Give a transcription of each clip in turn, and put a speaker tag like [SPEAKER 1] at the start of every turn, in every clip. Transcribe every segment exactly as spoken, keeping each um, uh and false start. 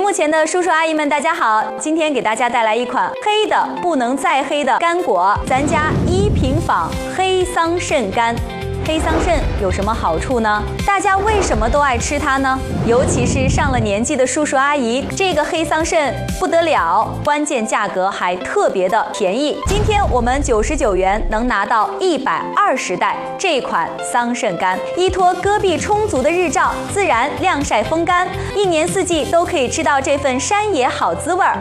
[SPEAKER 1] 屏幕前的叔叔阿姨们，大家好！今天给大家带来一款黑的不能再黑的干果，咱家一品坊黑桑葚干。黑桑葚有什么好处呢？大家为什么都爱吃它呢？尤其是上了年纪的叔叔阿姨，这个黑桑葚不得了，关键价格还特别的便宜。今天我们九十九元能拿到一百二十袋这款桑葚干，依托戈壁充足的日照，自然晾晒风干，一年四季都可以吃到这份山野好滋味儿。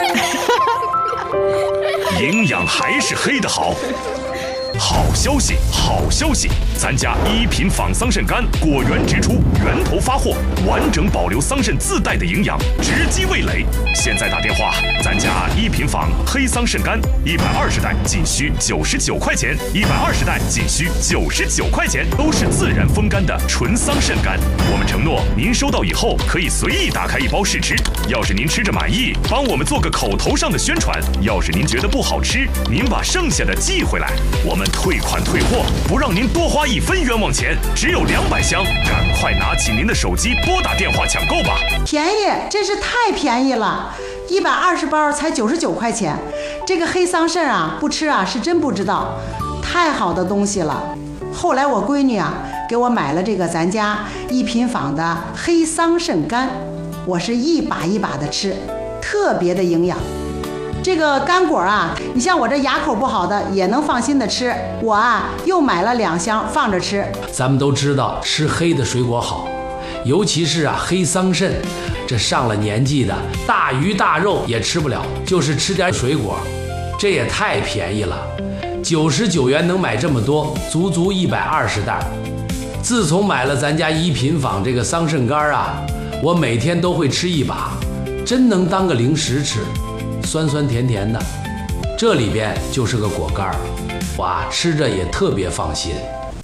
[SPEAKER 2] 营养还是黑的好。好消息，好消息！咱家一品坊桑葚干果园直出，源头发货，完整保留桑葚自带的营养，直击味蕾。现在打电话，咱家一品坊黑桑葚干一百二十袋仅需九十九块钱，一百二十袋仅需九十九块钱，都是自然风干的纯桑葚干。我们承诺，您收到以后可以随意打开一包试吃。要是您吃着满意，帮我们做个口头上的宣传；要是您觉得不好吃，您把剩下的寄回来，我们退款退货，不让您多花一分冤枉钱，只有两百箱，赶快拿起您的手机拨打电话抢购吧！
[SPEAKER 3] 便宜，真是太便宜了，一百二十包才九十九块钱。这个黑桑葚啊，不吃啊是真不知道，太好的东西了。后来我闺女啊给我买了这个咱家一品坊的黑桑葚干，我是一把一把的吃，特别的营养。这个干果啊，你像我这牙口不好的也能放心的吃。我啊又买了两箱放着吃。
[SPEAKER 4] 咱们都知道吃黑的水果好，尤其是啊黑桑葚，这上了年纪的大鱼大肉也吃不了，就是吃点水果，这也太便宜了。九十九元能买这么多，足足一百二十袋。自从买了咱家一品坊这个桑葚干啊，我每天都会吃一把，真能当个零食吃。酸酸甜甜的，这里边就是个果干儿，哇，吃着也特别放心。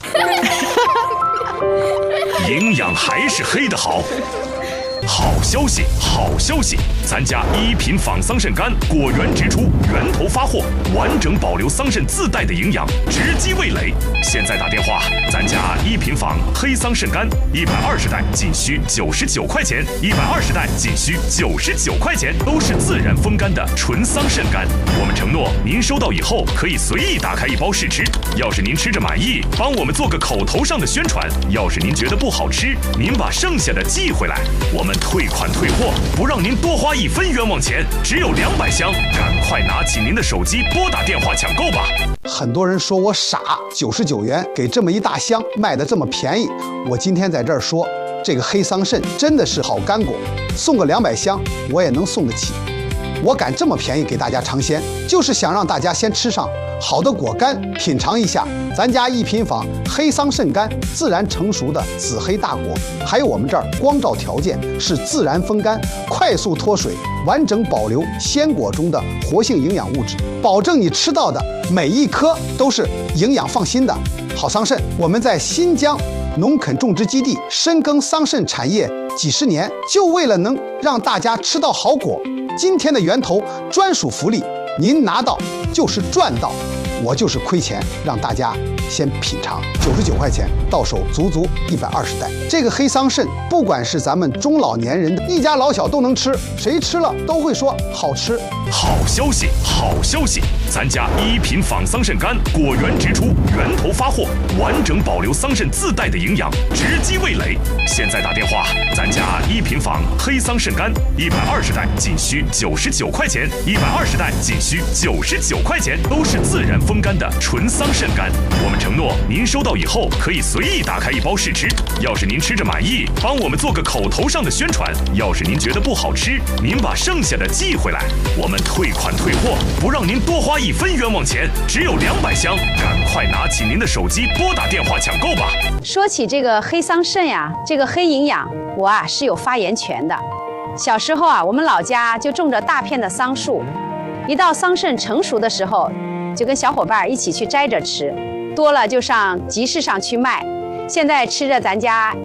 [SPEAKER 2] 营养还是黑的好。好消息，好消息！咱家一品坊桑葚干果园直出，源头发货，完整保留桑葚自带的营养，直击味蕾。现在打电话，咱家一品坊黑桑葚干一百二十袋仅需九十九块钱，一百二十袋仅需九十九块钱，都是自然风干的纯桑葚干。我们承诺，您收到以后可以随意打开一包试吃。要是您吃着满意，帮我们做个口头上的宣传；要是您觉得不好吃，您把剩下的寄回来，我们退款退货，不让您多花一分冤枉钱，只有两百箱，赶快拿起您的手机拨打电话抢购吧！
[SPEAKER 5] 很多人说我傻，九十九元给这么一大箱卖得这么便宜，我今天在这儿说，这个黑桑葚真的是好干果，送个两百箱我也能送得起。我敢这么便宜给大家尝鲜，就是想让大家先吃上好的果干，品尝一下咱家一品坊黑桑葚干自然成熟的紫黑大果，还有我们这儿光照条件是自然风干，快速脱水，完整保留鲜果中的活性营养物质，保证你吃到的每一颗都是营养放心的好桑葚。我们在新疆农垦种植基地深耕桑葚产业几十年，就为了能让大家吃到好果。今天的源头专属福利，您拿到就是赚到，我就是亏钱，让大家先品尝。九十九块钱到手足足一百二十袋。这个黑桑葚，不管是咱们中老年人的，一家老小都能吃，谁吃了都会说好吃。
[SPEAKER 2] 好消息，好消息！咱家一品坊桑葚干果园直出，源头发货，完整保留桑葚自带的营养，直击味蕾。现在打电话，咱家一品坊黑桑葚干一百二十袋仅需九十九块钱，一百二十袋仅需九十九块钱，都是自然风干的纯桑葚干。我们承诺，您收到以后可以随意打开一包试吃。要是您吃着满意，帮我们做个口头上的宣传；要是您觉得不好吃，您把剩下的寄回来，我们退款退货，不让您多花一分冤枉钱，只有两百箱，赶快拿起您的手机拨打电话抢购吧！
[SPEAKER 6] 说起这个黑桑葚呀，这个黑营养，我啊是有发言权的。小时候啊，我们老家就种着大片的桑树，一到桑葚成熟的时候，就跟小伙伴一起去摘着吃，多了就上集市上去卖。现在吃着咱家